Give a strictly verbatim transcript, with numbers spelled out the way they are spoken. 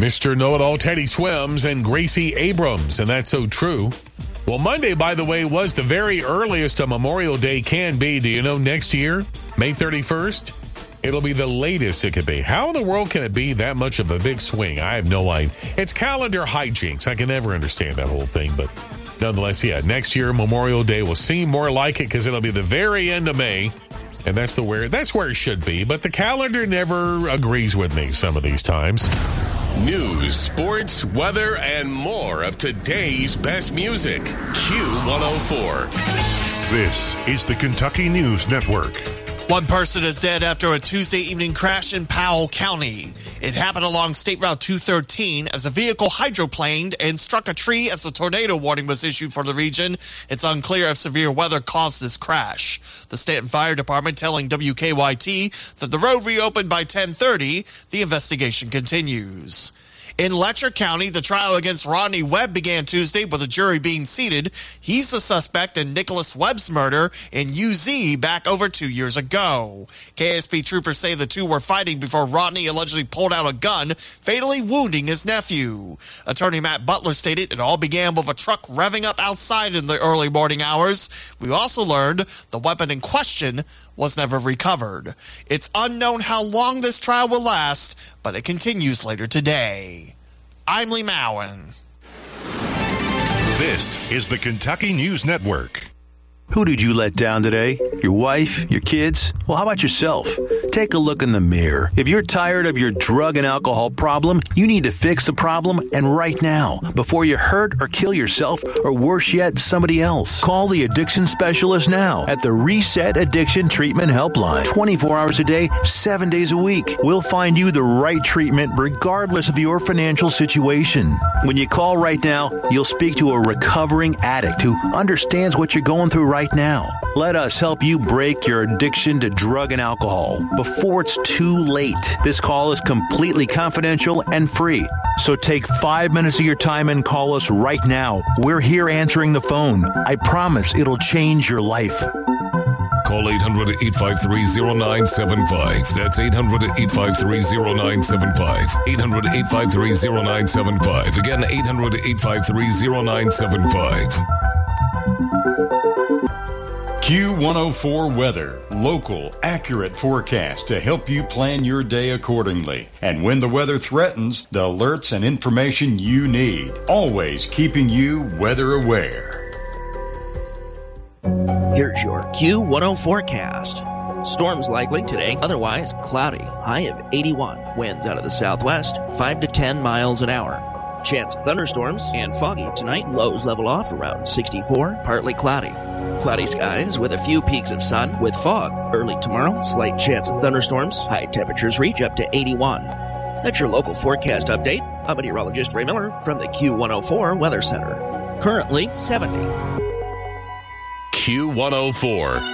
Mister Know-It-All Teddy Swims and Gracie Abrams, and that's so true. Well, Monday, by the way, was the very earliest a Memorial Day can be. Do you know next year, May thirty-first? It'll be the latest it could be. How in the world can it be that much of a big swing? I have no idea. It's calendar hijinks. I can never understand that whole thing, but nonetheless, yeah, next year, Memorial Day will seem more like it because it'll be the very end of May, and that's the where that's where it should be. But the calendar never agrees with me some of these times. News, sports, weather, and more of today's best music. Q one oh four. This is the Kentucky News Network. One person is dead after a Tuesday evening crash in Powell County. It happened along State Route two thirteen as a vehicle hydroplaned and struck a tree as a tornado warning was issued for the region. It's unclear if severe weather caused this crash. The Stanton Fire Department telling W K Y T that the road reopened by ten thirty. The investigation continues. In Letcher County, the trial against Rodney Webb began Tuesday with a jury being seated. He's the suspect in Nicholas Webb's murder in U Z back over two years ago. K S P troopers say the two were fighting before Rodney allegedly pulled out a gun, fatally wounding his nephew. Attorney Matt Butler stated it all began with a truck revving up outside in the early morning hours. We also learned the weapon in question was never recovered. It's unknown how long this trial will last, but it continues later today. I'm Lee Mowen. This is the Kentucky News Network. Who did you let down today? Your wife? Your kids? Well, how about yourself? Take a look in the mirror. If you're tired of your drug and alcohol problem, you need to fix the problem, and right now, before you hurt or kill yourself, or worse yet, somebody else. Call the addiction specialist now at the Reset Addiction Treatment Helpline. twenty-four hours a day, seven days a week. We'll find you the right treatment regardless of your financial situation. When you call right now, you'll speak to a recovering addict who understands what you're going through right now. Let us help you break your addiction to drug and alcohol before it's too late. This call is completely confidential and free. So take five minutes of your time and call us right now. We're here answering the phone. I promise it'll change your life. Call eight hundred, eight five three, zero nine seven five. That's eight hundred, eight five three, zero nine seven five. eight hundred, eight five three, zero nine seven five. Again, eight hundred, eight five three, zero nine seven five. Q one oh four Weather. Local, accurate forecast to help you plan your day accordingly. And when the weather threatens, the alerts and information you need. Always keeping you weather aware. Here's your Q one oh forecast. Storms likely today, otherwise cloudy. High of eighty-one. Winds out of the southwest, five to ten miles an hour. Chance of thunderstorms and foggy tonight. Lows level off around sixty-four, partly cloudy. Cloudy skies with a few peaks of sun with fog. Early tomorrow, slight chance of thunderstorms. High temperatures reach up to eighty-one. That's your local forecast update. I'm meteorologist Ray Miller from the Q one oh four Weather Center. Currently seventy. Q one oh four.